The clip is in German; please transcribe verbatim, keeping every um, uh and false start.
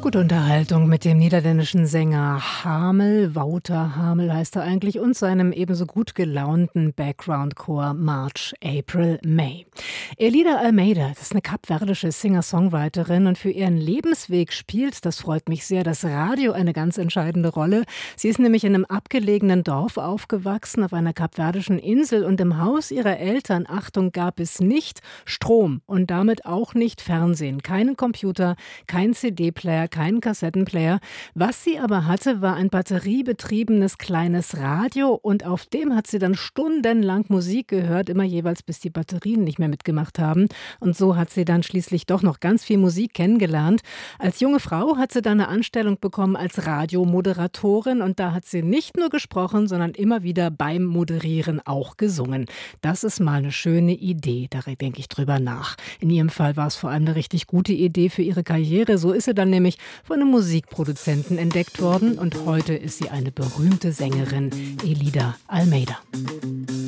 Gute Unterhaltung mit dem niederländischen Sänger Hamel, Wouter Hamel heißt er eigentlich, und seinem ebenso gut gelaunten Background-Chor March, April, May. Elida Almeida, das ist eine kapverdische Singer-Songwriterin, und für ihren Lebensweg spielt, das freut mich sehr, das Radio eine ganz entscheidende Rolle. Sie ist nämlich in einem abgelegenen Dorf aufgewachsen, auf einer kapverdischen Insel, und im Haus ihrer Eltern, Achtung, gab es nicht Strom und damit auch nicht Fernsehen, keinen Computer, kein C D-Player, keinen Kassettenplayer. Was sie aber hatte, war ein batteriebetriebenes kleines Radio, und auf dem hat sie dann stundenlang Musik gehört, immer jeweils bis die Batterien nicht mehr mitgemacht haben. Und so hat sie dann schließlich doch noch ganz viel Musik kennengelernt. Als junge Frau hat sie dann eine Anstellung bekommen als Radiomoderatorin, und da hat sie nicht nur gesprochen, sondern immer wieder beim Moderieren auch gesungen. Das ist mal eine schöne Idee, da denke ich drüber nach. In ihrem Fall war es vor allem eine richtig gute Idee für ihre Karriere. So ist sie dann nämlich von einem Musikproduzenten entdeckt worden, und heute ist sie eine berühmte Sängerin, Elida Almeida.